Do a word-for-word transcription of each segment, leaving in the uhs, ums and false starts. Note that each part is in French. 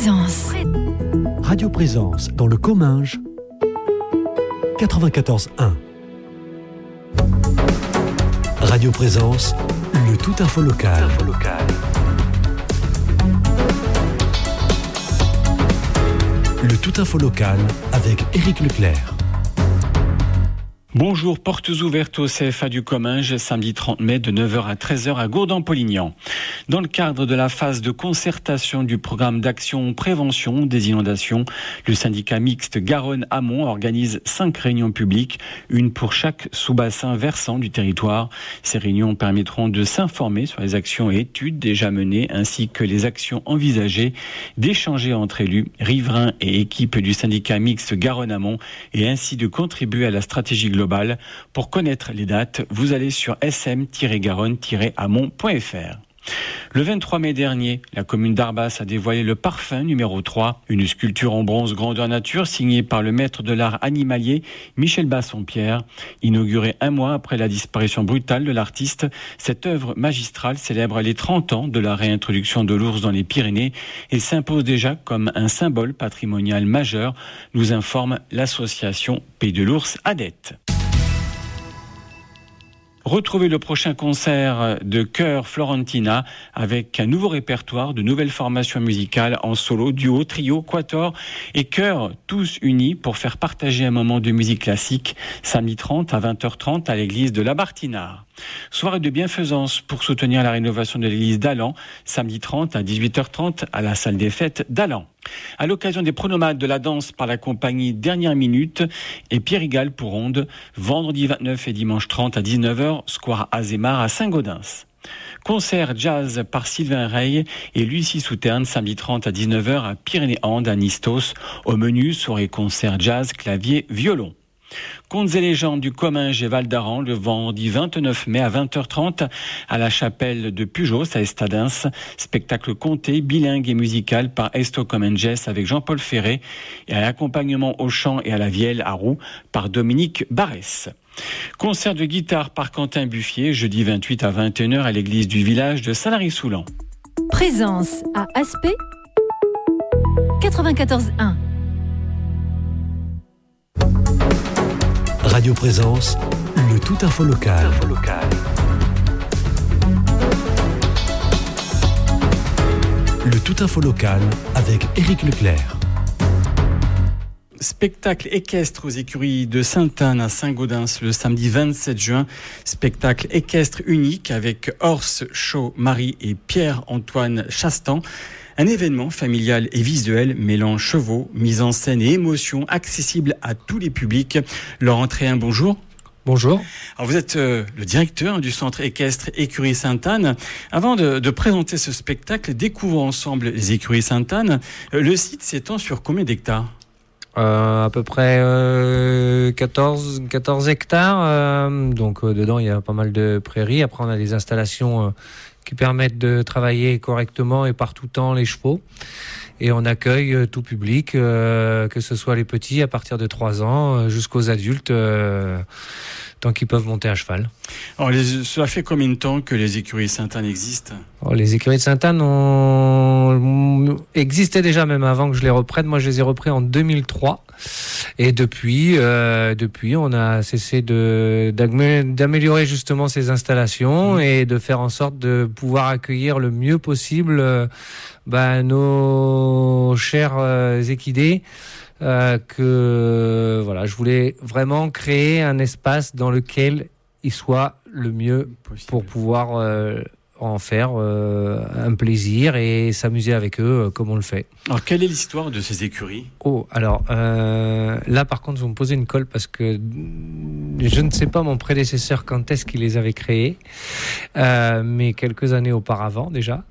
Présence. Radio Présence dans le Comminges, quatre-vingt-quatorze un. Radio Présence, le tout info local. Info local. Le tout info local avec Éric Leclerc. Bonjour, portes ouvertes au C F A du Comminges, samedi trente mai de neuf heures à treize heures à Gourdon-Polignan. Dans le cadre de la phase de concertation du programme d'action prévention des inondations, le syndicat mixte Garonne-Amont organise cinq réunions publiques, une pour chaque sous-bassin versant du territoire. Ces réunions permettront de s'informer sur les actions et études déjà menées ainsi que les actions envisagées, d'échanger entre élus, riverains et équipes du syndicat mixte Garonne-Amont et ainsi de contribuer à la stratégie globale. Global. Pour connaître les dates, vous allez sur s m tiret garonne tiret amont point f r. Le vingt-trois mai dernier, la commune d'Arbas a dévoilé le parfum numéro trois, une sculpture en bronze grandeur nature signée par le maître de l'art animalier Michel Bassompierre. Inaugurée un mois après la disparition brutale de l'artiste, cette œuvre magistrale célèbre les trente ans de la réintroduction de l'ours dans les Pyrénées et s'impose déjà comme un symbole patrimonial majeur, nous informe l'association Pays de l'Ours Adette. Retrouvez le prochain concert de Chœur Florentina avec un nouveau répertoire de nouvelles formations musicales en solo, duo, trio, quatuor et chœur, tous unis pour faire partager un moment de musique classique samedi trente à vingt heures trente à l'église de la Bartinard. Soirée de bienfaisance pour soutenir la rénovation de l'église d'Allan, samedi trente à dix-huit heures trente à la salle des fêtes d'Allan. À l'occasion des pronomades de la danse par la compagnie Dernière Minute et Pierre Igal pour Ronde, vendredi vingt-neuf et dimanche trente à dix-neuf heures, square Azémar à Saint-Gaudens. Concert jazz par Sylvain Rey et Lucie Souterne, samedi trente à dix-neuf heures à Pyrénées-Andes à Nistos. Au menu, soirée concert jazz, clavier, violon. Contes et légendes du Comminges et Val d'Aran le vendredi vingt-neuf mai à vingt heures trente à la chapelle de Pujos à Estadens. Spectacle conté, bilingue et musical par Esto Comminges avec Jean-Paul Ferré et à l'accompagnement au chant et à la vielle à roue par Dominique Barès. Concert de guitare par Quentin Buffier jeudi vingt-huit à vingt et une heures à l'église du village de Saint-Lary-Soulan. Présence à Aspect quatre-vingt-quatorze un. Radio Présence, le tout info local. Info local. Le tout info local avec Éric Leclerc. Spectacle équestre aux écuries de Sainte-Anne à Saint-Gaudens le samedi vingt-sept juin. Spectacle équestre unique avec Horse Show Marie et Pierre-Antoine Chastan. Un événement familial et visuel mêlant chevaux, mise en scène et émotion, accessible à tous les publics. Laurent Tréhin, bonjour. Bonjour. Alors vous êtes euh, le directeur du centre équestre Écurie Sainte-Anne. Avant de, de présenter ce spectacle, découvrons ensemble les écuries Sainte-Anne. Euh, le site s'étend sur combien d'hectares ? Euh, à peu près euh, quatorze, quatorze hectares. Euh, donc euh, dedans, il y a pas mal de prairies. Après, on a des installations... Euh, qui permettent de travailler correctement et par tout temps les chevaux. Et on accueille euh, tout public, euh, que ce soit les petits à partir de trois ans euh, jusqu'aux adultes, euh, tant qu'ils peuvent monter à cheval. Alors, les, cela fait combien de temps que les écuries Sainte-Anne existent ? Alors, les écuries de Sainte-Anne ont... existaient déjà même avant que je les reprenne. Moi, je les ai repris en deux mille trois. Et depuis, euh, depuis, on a cessé de, d'améliorer justement ces installations mmh. et de faire en sorte de pouvoir accueillir le mieux possible euh, bah, nos chers euh, équidés. Euh, que voilà, je voulais vraiment créer un espace dans lequel ils soient le mieux possible pour pouvoir euh, en faire euh, un plaisir et s'amuser avec eux euh, comme on le fait. Alors, quelle est l'histoire de ces écuries ? Oh, alors euh, là, par contre, vous me posez une colle parce que je ne sais pas mon prédécesseur quand est-ce qu'il les avait créées, euh, mais quelques années auparavant déjà.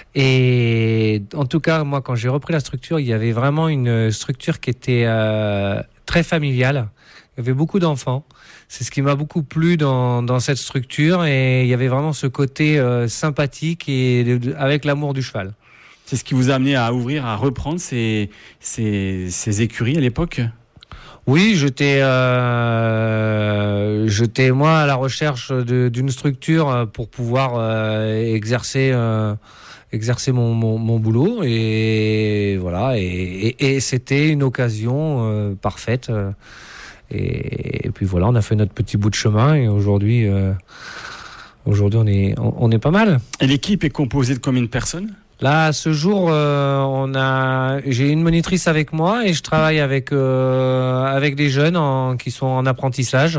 Et en tout cas, moi, quand j'ai repris la structure, il y avait vraiment une structure qui était euh, très familiale. Il y avait beaucoup d'enfants. C'est ce qui m'a beaucoup plu dans, dans cette structure et il y avait vraiment ce côté euh, sympathique et avec l'amour du cheval. C'est ce qui vous a amené à ouvrir, à reprendre ces, ces, ces écuries à l'époque ? Oui, j'étais, euh, j'étais moi à la recherche de, d'une structure pour pouvoir euh, exercer euh, exercer mon, mon, mon boulot. Et voilà. Et, et, et c'était une occasion euh, parfaite. Euh, et, et puis voilà, on a fait notre petit bout de chemin. Et aujourd'hui, euh, aujourd'hui on est, on, on est pas mal. Et l'équipe est composée de combien de personnes ? Là, à ce jour, euh, on a, j'ai une monitrice avec moi et je travaille avec euh, avec des jeunes en, qui sont en apprentissage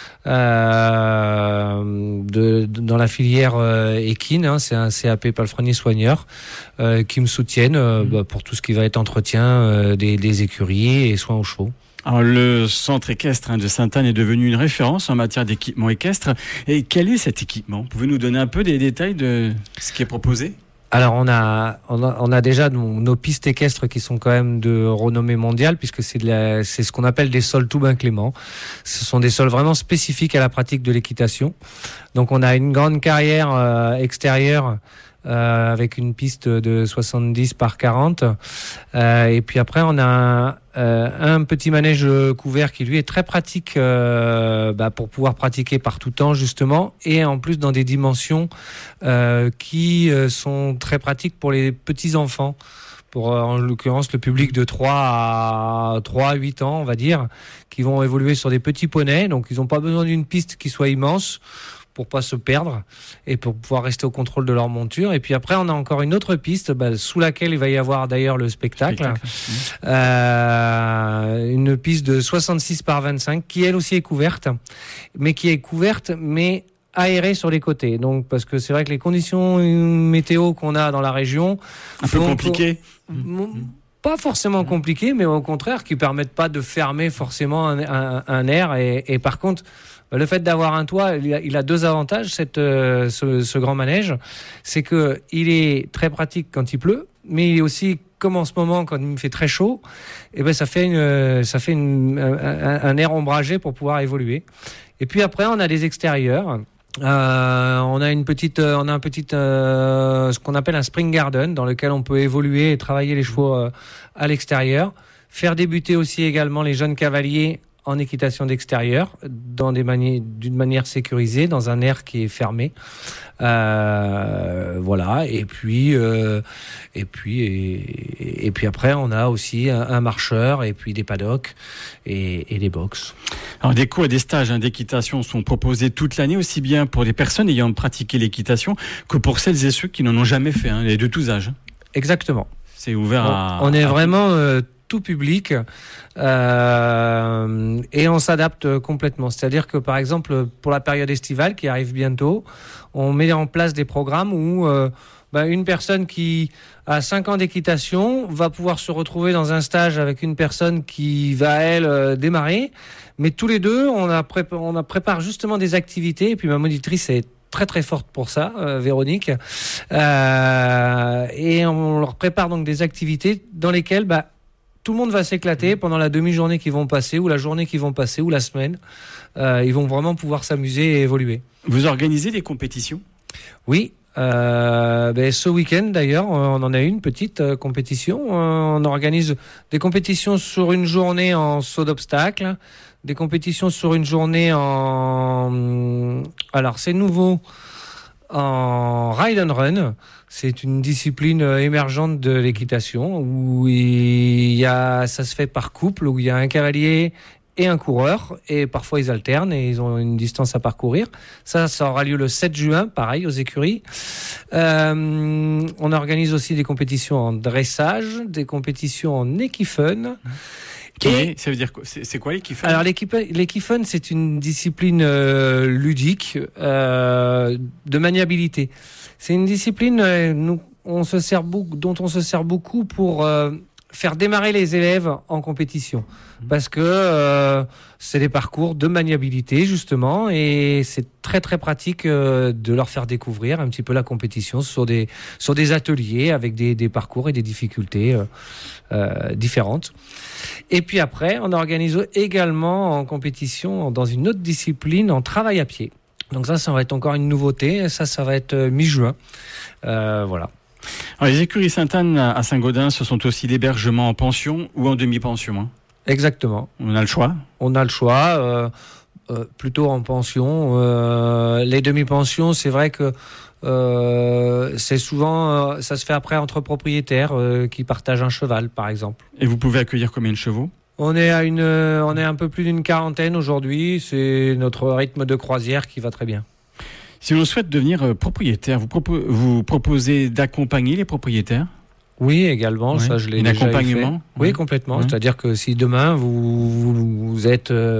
euh, de, de dans la filière euh, équine. Hein, c'est un C A P palefrenier soigneur euh, qui me soutiennent euh, bah, pour tout ce qui va être entretien euh, des, des écuries et soins aux chevaux. Alors, le centre équestre de Sainte-Anne est devenu une référence en matière d'équipement équestre. Et quel est cet équipement ? Vous pouvez nous donner un peu des détails de ce qui est proposé ? Alors on a, on a on a déjà nos, nos pistes équestres qui sont quand même de renommée mondiale puisque c'est de la, c'est ce qu'on appelle des sols tout clément. Ce sont des sols vraiment spécifiques à la pratique de l'équitation. Donc on a une grande carrière euh, extérieure euh, avec une piste de soixante-dix par quarante euh, et puis après on a un, euh, un petit manège couvert qui lui est très pratique euh, bah, pour pouvoir pratiquer par tout temps justement et en plus dans des dimensions euh, qui euh, sont très pratiques pour les petits enfants, pour euh, en l'occurrence le public de trois à huit ans on va dire, qui vont évoluer sur des petits poneys, donc ils n'ont pas besoin d'une piste qui soit immense pour pas se perdre et pour pouvoir rester au contrôle de leur monture. Et puis après, on a encore une autre piste bah, sous laquelle il va y avoir d'ailleurs le spectacle. spectacle. Euh, une piste de soixante-six par vingt-cinq qui elle aussi est couverte, mais qui est couverte, mais aérée sur les côtés. Donc, parce que c'est vrai que les conditions météo qu'on a dans la région... Un peu compliquées. Pas forcément compliquées, mais au contraire, qui permettent pas de fermer forcément un, un, un air. Et, et par contre, le fait d'avoir un toit, il a, il a deux avantages, cette, euh, ce, ce grand manège. C'est que il est très pratique quand il pleut, mais il est aussi, comme en ce moment, quand il fait très chaud, et ben ça fait une, ça fait une, un, un air ombragé pour pouvoir évoluer. Et puis après, on a des extérieurs. Euh, on a une petite, euh, on a un petit, euh, ce qu'on appelle un spring garden, dans lequel on peut évoluer et travailler les chevaux euh, à l'extérieur. Faire débuter aussi également les jeunes cavaliers en équitation d'extérieur, dans des manières, d'une manière sécurisée, dans un air qui est fermé. Euh, voilà. Et puis, euh, et puis, et, et puis après, on a aussi un, un marcheur, et puis des paddocks et, et des box. Alors, des cours et des stages hein, d'équitation sont proposés toute l'année, aussi bien pour les personnes ayant pratiqué l'équitation que pour celles et ceux qui n'en ont jamais fait, hein, et de tous âges. Exactement. C'est ouvert on, à... On est à vraiment... Euh, tout public euh, et on s'adapte complètement. C'est-à-dire que par exemple pour la période estivale qui arrive bientôt, on met en place des programmes où euh, bah, une personne qui a cinq ans d'équitation va pouvoir se retrouver dans un stage avec une personne qui va elle euh, démarrer, mais tous les deux on a prépa- on a prépare justement des activités et puis ma monitrice est très très forte pour ça, euh, Véronique, euh, et on leur prépare donc des activités dans lesquelles bah tout le monde va s'éclater pendant la demi-journée qu'ils vont passer, ou la journée qu'ils vont passer, ou la semaine. Euh, ils vont vraiment pouvoir s'amuser et évoluer. Vous organisez des compétitions ? Oui. Euh, ben, ce week-end, d'ailleurs, on en a une petite euh, compétition. Euh, on organise des compétitions sur une journée en saut d'obstacle, des compétitions sur une journée en... Alors, c'est nouveau, en ride and run. C'est une discipline émergente de l'équitation où il y a, ça se fait par couple, où il y a un cavalier et un coureur, et parfois ils alternent et ils ont une distance à parcourir. Ça, ça aura lieu le sept juin, pareil, aux écuries. Euh, on organise aussi des compétitions en dressage, des compétitions en équifun. Qui est, ça veut dire quoi ? C'est, c'est quoi l'équifun ? Alors l'équifun, c'est une discipline euh, ludique euh, de maniabilité. C'est une discipline euh, nous, on se sert beaucoup, dont on se sert beaucoup pour euh, faire démarrer les élèves en compétition. Parce que euh, c'est des parcours de maniabilité, justement, et c'est très très pratique euh, de leur faire découvrir un petit peu la compétition sur des, sur des ateliers avec des, des parcours et des difficultés euh, euh, différentes. Et puis après, on organise également en compétition, dans une autre discipline, en travail à pied. Donc ça, ça va être encore une nouveauté. Ça, ça va être mi-juin. Euh, voilà. Alors, les écuries Sainte-Anne à Saint-Gaudens, ce sont aussi l'hébergement en pension ou en demi-pension, hein ? Exactement. On a le choix ? On a le choix, euh, euh, plutôt en pension. Euh, les demi-pensions, c'est vrai que Euh, c'est souvent, euh, ça se fait après entre propriétaires euh, qui partagent un cheval, par exemple. Et vous pouvez accueillir combien de chevaux ? On est à une, on est un peu plus d'une quarantaine aujourd'hui. C'est notre rythme de croisière qui va très bien. Si l'on souhaite devenir propriétaire, vous, propo- vous proposez d'accompagner les propriétaires ? Oui, également, ouais. Ça je l'ai Un déjà accompagnement fait. Oui, complètement. Ouais. C'est-à-dire que si demain vous, vous, vous êtes euh,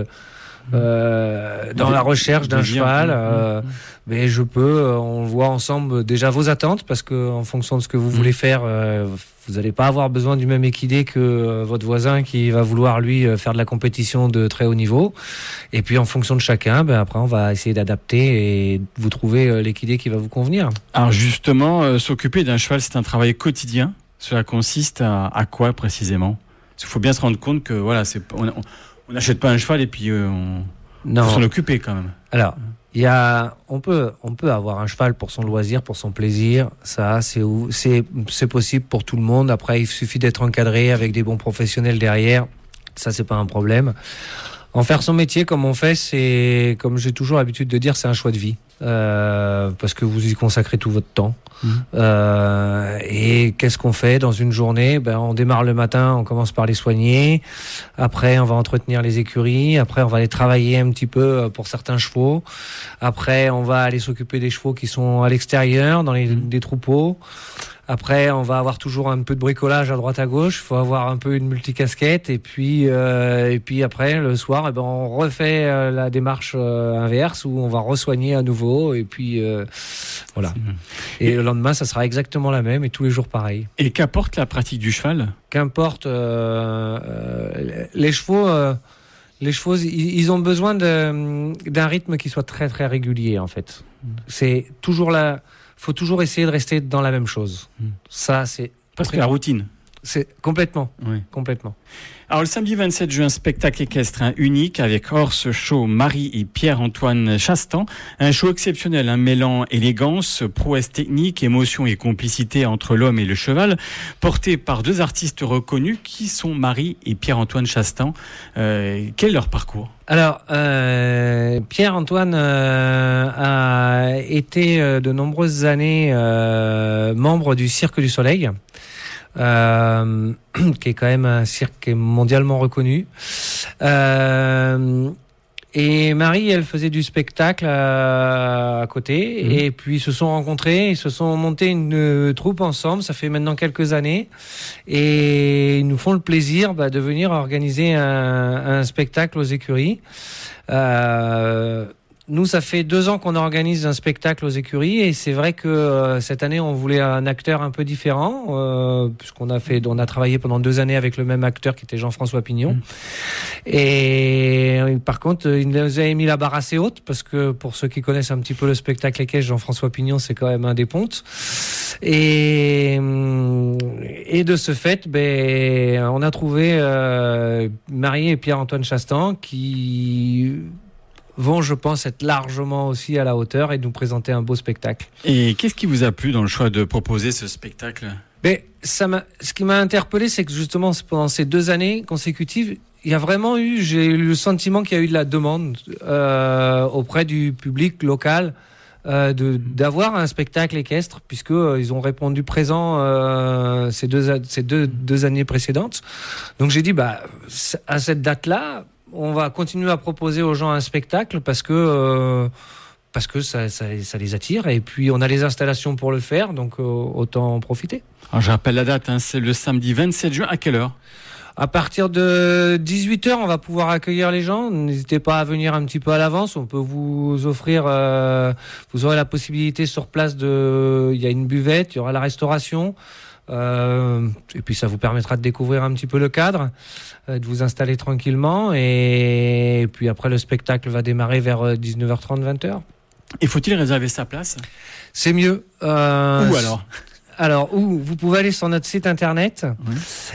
euh, dans la recherche d'un cheval, euh, mais je peux, on voit ensemble déjà vos attentes, parce que en fonction de ce que vous voulez faire, euh, vous n'allez pas avoir besoin du même équidé que euh, votre voisin qui va vouloir lui faire de la compétition de très haut niveau. Et puis en fonction de chacun, ben après on va essayer d'adapter et vous trouver euh, l'équidé qui va vous convenir. Alors justement, euh, s'occuper d'un cheval, c'est un travail quotidien. Cela consiste à, à quoi précisément ? Parce qu'il faut bien se rendre compte que voilà, c'est, on n'achète pas un cheval et puis euh, on non. faut s'en occuper quand même. Alors, il y a, on peut, on peut avoir un cheval pour son loisir, pour son plaisir. Ça, c'est, c'est, c'est possible pour tout le monde. Après, il suffit d'être encadré avec des bons professionnels derrière. Ça, c'est pas un problème. En faire son métier comme on fait, c'est, comme j'ai toujours l'habitude de dire, c'est un choix de vie. Euh, parce que vous y consacrez tout votre temps. Mmh. Euh, et qu'est-ce qu'on fait dans une journée ? Ben, on démarre le matin, on commence par les soigner. Après, on va entretenir les écuries. Après, on va aller travailler un petit peu pour certains chevaux. Après, on va aller s'occuper des chevaux qui sont à l'extérieur, dans les des troupeaux. Après, on va avoir toujours un peu de bricolage à droite à gauche. Il faut avoir un peu une multicasquette. Et puis, euh, et puis après, le soir, eh ben, on refait euh, la démarche euh, inverse où on va resoigner à nouveau. Et puis, euh, voilà. Et, et le lendemain, ça sera exactement la même et tous les jours pareil. Et qu'apporte la pratique du cheval ? Qu'importe, euh, euh, les chevaux. Euh, Les chevaux, ils ont besoin de, d'un rythme qui soit très très régulier en fait. C'est toujours la, faut toujours essayer de rester dans la même chose. Ça, c'est presque la routine. C'est complètement, oui. complètement. Alors le samedi vingt-sept juin, spectacle équestre hein, unique avec Horse Show Marie et Pierre-Antoine Chastan. Un show exceptionnel, un mêlant élégance, prouesse technique, émotion et complicité entre l'homme et le cheval, porté par deux artistes reconnus qui sont Marie et Pierre-Antoine Chastan. Euh, quel est leur parcours ? Alors, euh, Pierre-Antoine euh, a été euh, de nombreuses années euh, membre du Cirque du Soleil. Euh, qui est quand même un cirque qui est mondialement reconnu. Euh, et Marie, elle faisait du spectacle à, à côté, mmh. et puis ils se sont rencontrés, ils se sont montés une euh, troupe ensemble, ça fait maintenant quelques années, et ils nous font le plaisir bah, de venir organiser un, un spectacle aux écuries. Euh, Nous, ça fait deux ans qu'on organise un spectacle aux écuries et c'est vrai que euh, cette année, on voulait un acteur un peu différent euh, puisqu'on a fait, on a travaillé pendant deux années avec le même acteur qui était Jean-François Pignon. Mmh. Et euh, par contre, il nous a mis la barre assez haute parce que pour ceux qui connaissent un petit peu le spectacle équestre, Jean-François Pignon, c'est quand même un des pontes. Et et de ce fait, ben, on a trouvé euh, Marie et Pierre-Antoine Chastan qui vont, je pense, être largement aussi à la hauteur et nous présenter un beau spectacle. Et qu'est-ce qui vous a plu dans le choix de proposer ce spectacle ? Mais ça m'a, ce qui m'a interpellé, c'est que justement, pendant ces deux années consécutives, il y a vraiment eu, j'ai eu le sentiment qu'il y a eu de la demande euh, auprès du public local euh, de, d'avoir un spectacle équestre, puisque euh, ils ont répondu présent euh, ces deux ces deux deux années précédentes. Donc j'ai dit, bah à cette date-là, on va continuer à proposer aux gens un spectacle parce que euh, parce que ça, ça, ça les attire et puis on a les installations pour le faire, donc euh, autant en profiter. Alors je rappelle la date, hein, c'est le samedi vingt-sept juin. À quelle heure ? À partir de dix-huit heures, on va pouvoir accueillir les gens. N'hésitez pas à venir un petit peu à l'avance. On peut vous offrir, euh, vous aurez la possibilité sur place de, il y a une buvette, il y aura la restauration. Euh, et puis ça vous permettra de découvrir un petit peu le cadre, euh, de vous installer tranquillement. Et, et puis après, le spectacle va démarrer vers dix-neuf heures trente, vingt heures. Et faut-il réserver sa place ? C'est mieux. Euh, Où alors ? Alors, où vous pouvez aller sur notre site internet oui.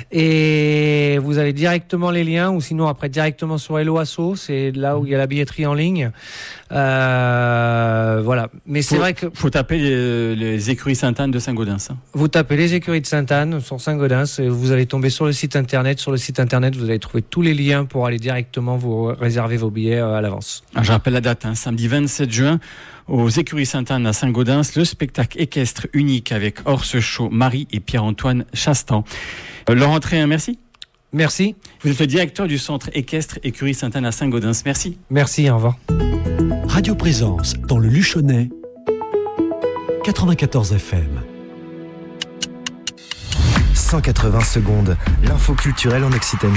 et vous avez directement les liens, ou sinon après directement sur Hello Asso, c'est là où il y a la billetterie en ligne. Euh, voilà. Mais c'est faut, vrai que faut taper les, les écuries Sainte-Anne de Saint-Gaudens. Vous tapez les écuries de Sainte-Anne sur Saint-Gaudens et vous allez tomber sur le site internet. Sur le site internet, vous allez trouver tous les liens pour aller directement vous réserver vos billets à l'avance. Alors, je rappelle la date, hein, samedi vingt-sept juin. aux Écuries Sainte-Anne à Saint-Gaudens, le spectacle équestre unique avec Horse Show, Marie et Pierre-Antoine Chastan. Euh, Laurent Tréhin, merci. Merci. Vous êtes le directeur du centre équestre Écurie Sainte-Anne à Saint-Gaudens. Merci. Merci, au revoir. Radio Présence dans le Luchonnais, quatre-vingt-quatorze F M. cent quatre-vingts secondes, l'info culturelle en Occitanie.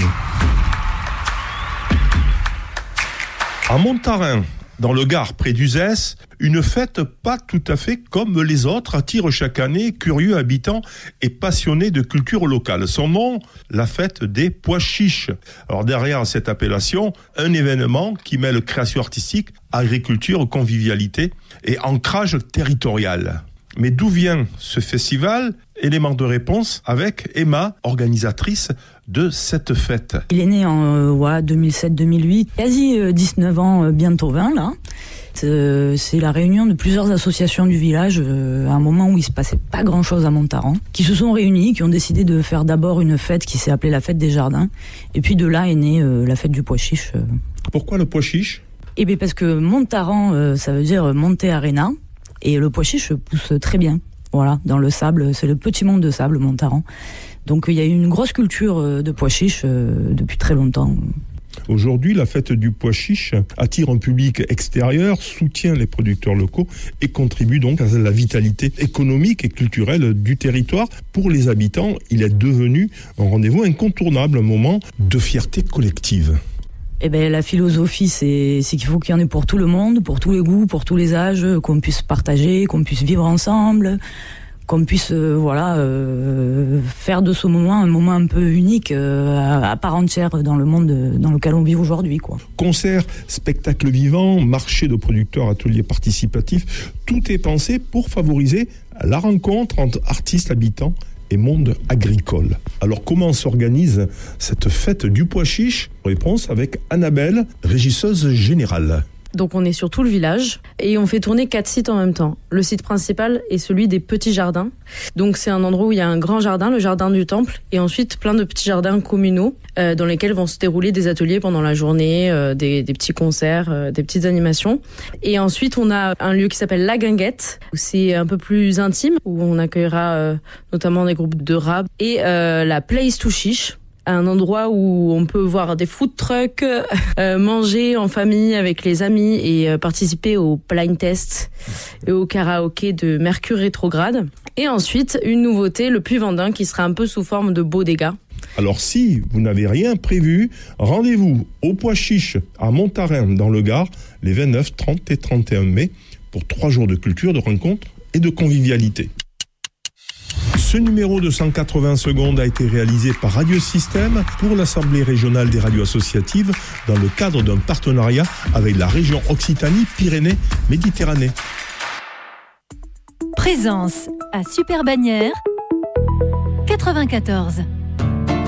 À Montarin, dans le Gard, près d'Uzès, une fête pas tout à fait comme les autres attire chaque année curieux habitants et passionnés de culture locale. Son nom, la fête des pois chiches. Alors derrière cette appellation, un événement qui mêle création artistique, agriculture, convivialité et ancrage territorial. Mais d'où vient ce festival ? Élément de réponse avec Emma, organisatrice de cette fête. Il est né en euh, ouais, deux mille sept deux mille huit, quasi euh, dix-neuf ans, euh, bientôt vingt là. C'est, c'est la réunion de plusieurs associations du village euh, à un moment où il se passait pas grand chose à Montaran, qui se sont réunis, qui ont décidé de faire d'abord une fête qui s'est appelée la fête des jardins, et puis de là est née euh, la fête du pois chiche. Euh. Pourquoi le pois chiche ? Eh bien parce que Montaran, euh, ça veut dire Monte Arena, et le pois chiche pousse très bien. Voilà, dans le sable, c'est le petit monde de sable, Montaran. Donc il y a eu une grosse culture de pois chiches euh, depuis très longtemps. Aujourd'hui, la fête du pois chiche attire un public extérieur, soutient les producteurs locaux et contribue donc à la vitalité économique et culturelle du territoire. Pour les habitants, il est devenu un rendez-vous incontournable, un moment de fierté collective. Eh ben, la philosophie, c'est, c'est qu'il faut qu'il y en ait pour tout le monde, pour tous les goûts, pour tous les âges, qu'on puisse partager, qu'on puisse vivre ensemble, qu'on puisse euh, voilà euh, faire de ce moment un moment un peu unique euh, à, à part entière dans le monde dans lequel on vit aujourd'hui, quoi. Concerts, spectacles vivants, marché de producteurs, ateliers participatifs, tout est pensé pour favoriser la rencontre entre artistes, habitants et monde agricole. Alors comment s'organise cette fête du pois chiche ? Réponse avec Annabelle, régisseuse générale. Donc on est sur tout le village et on fait tourner quatre sites en même temps. Le site principal est celui des petits jardins. Donc c'est un endroit où il y a un grand jardin, le jardin du temple, et ensuite plein de petits jardins communaux euh, dans lesquels vont se dérouler des ateliers pendant la journée, euh, des, des petits concerts, euh, des petites animations. Et ensuite on a un lieu qui s'appelle La Guinguette, où c'est un peu plus intime, où on accueillera euh, notamment des groupes de rap, et euh, la Place to Chiche, un endroit où on peut voir des food trucks, euh, manger en famille avec les amis et euh, participer au blind test et au karaoké de Mercure rétrograde. Et ensuite, une nouveauté, le Puy Vendin, qui sera un peu sous forme de beaux dégâts. Alors si vous n'avez rien prévu, rendez-vous au Pois Chiche à Montarin dans le Gard les vingt-neuf, trente et trente et un mai pour trois jours de culture, de rencontres et de convivialité. Ce numéro de cent quatre-vingts secondes a été réalisé par Radio Système pour l'Assemblée régionale des radios associatives dans le cadre d'un partenariat avec la région Occitanie-Pyrénées-Méditerranée. Présence à Super Bagnères quatre-vingt-quatorze.